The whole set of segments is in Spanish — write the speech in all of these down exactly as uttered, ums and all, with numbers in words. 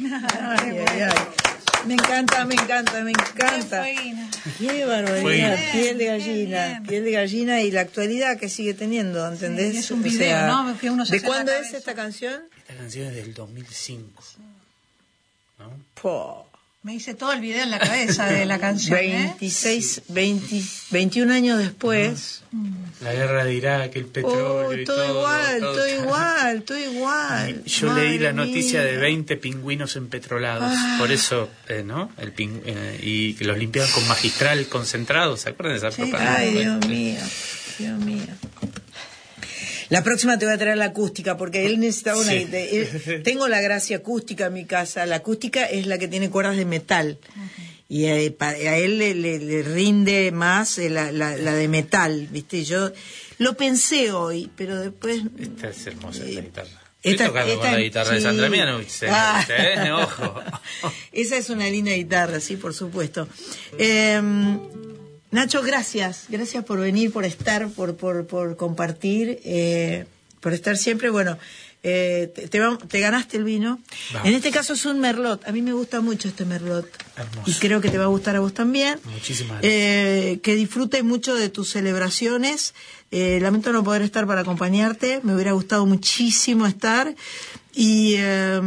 Ay, ay, ay. Me encanta, me encanta, me encanta. Qué barbaridad, piel de gallina, bien. piel de gallina y la actualidad que sigue teniendo, ¿entendés? Sí, es un video, o sea, ¿no? Que uno se ¿de cuándo es esta canción? Esta canción es del dos mil cinco, ¿no? Po. Me hice todo el video en la cabeza de la canción. veintiséis, veinte, veintiún años después. No. La guerra de Irak, el petróleo oh, y todo. todo Igual, todo, todo igual, todo igual. Yo Madre leí la noticia mía. de veinte pingüinos empetrolados. Ah. Por eso, eh, ¿no? El ping, eh, y que los limpiaban con magistral concentrado. ¿Se acuerdan de esa sí. propaganda? Ay, Dios mío, Dios mío. La próxima te voy a traer la acústica, porque él necesitaba una... Sí. Él, tengo la gracia acústica en mi casa. La acústica es la que tiene cuerdas de metal. Uh-huh. Y a, a él le, le, le rinde más la, la, la de metal, ¿viste? Yo lo pensé hoy, pero después... Esta es hermosa, eh, esta guitarra. Estoy Esta, tocando esta, con la guitarra sí. de Sandra Mianovich, ah. ¿eh? Ojo. Esa es una linda guitarra, sí, por supuesto. Eh, Nacho, gracias. Gracias por venir, por estar, por por, por compartir, eh, por estar siempre. Bueno, eh, te, te, te ganaste el vino. Vamos. En este caso es un Merlot. A mí me gusta mucho este Merlot. Hermoso. Y creo que te va a gustar a vos también. Muchísimas gracias. Eh, que disfrutes mucho de tus celebraciones. Eh, lamento no poder estar para acompañarte. Me hubiera gustado muchísimo estar. Y, eh,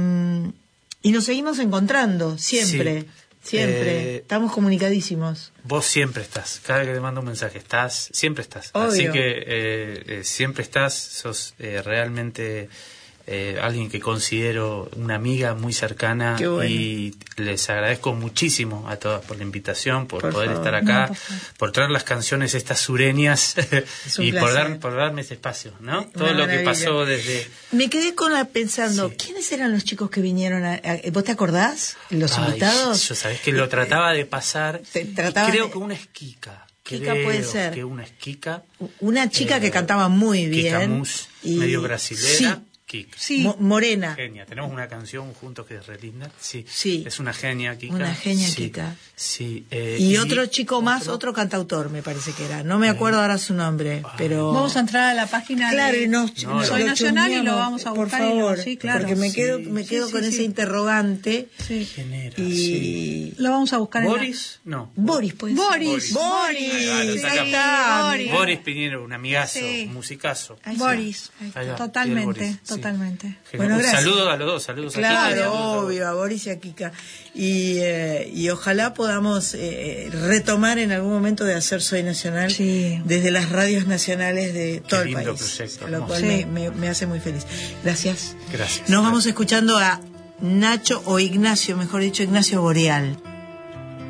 y nos seguimos encontrando, siempre. Sí. Siempre, eh, estamos comunicadísimos. Vos siempre estás, cada vez que te mando un mensaje, estás, siempre estás. Obvio. Así que eh, eh, siempre estás, sos eh, realmente eh, alguien que considero una amiga muy cercana. Qué bueno. Y les agradezco muchísimo a todas por la invitación, por, por poder favor. estar acá, no, por, por traer las canciones estas sureñas y por, dar, por darme ese espacio, ¿no? Una Todo maravilla. Lo que pasó desde... Me quedé con la pensando, sí. ¿quiénes eran los chicos que vinieron? A, a, ¿Vos te acordás? ¿Los Ay, invitados? Yo sabés que lo trataba de pasar. Trataba creo de... que una esquica. Kika creo puede ser. que una esquica. Una chica eh, que cantaba muy bien. Kika Mus, y... medio brasilera. Sí. Kika. Sí. Mo- morena. Genia. Tenemos una canción juntos que es re linda. Sí. Sí. Es una genia, Kika. Una genia, sí. Kika. Sí. Eh, y, y otro chico más, otro... otro cantautor, me parece que era. No me acuerdo eh. ahora su nombre, Ay. pero... Vamos a entrar a la página claro, de no, no, Soy Nacional y lo vamos a buscar. Por favor, y lo... sí, claro. porque me quedo, sí. me quedo sí, con sí, ese sí. interrogante. Sí. ¿Quién era? Y... Sí. Lo vamos a buscar. ¿Boris? En la... No. Boris, pues. Boris. Boris. Boris. Boris. Sí, Boris. Boris Piñero, un amigazo, sí. un musicazo. Boris. Allá, totalmente, Boris. totalmente. Sí. Bueno, gracias. Saludos a los dos, saludos claro, a Kika. Claro, obvio, a Boris y a Kika. Y, eh, y ojalá podamos eh, retomar en algún momento de hacer Soy Nacional sí. desde las radios nacionales de todo Qué el lindo país. Proyecto, lo cual sí. me, me, me hace muy feliz. Gracias. Gracias. Nos vamos gracias. escuchando a Nacho o Ignacio, mejor dicho, Ignacio Boreal.